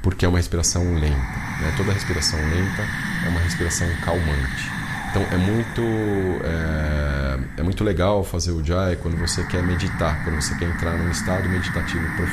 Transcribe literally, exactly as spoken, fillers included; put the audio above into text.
porque é uma respiração lenta, né? Toda respiração lenta é uma respiração calmante. Então é muito, é, é muito legal fazer o Ujjayi quando você quer meditar, quando você quer entrar num estado meditativo profundo.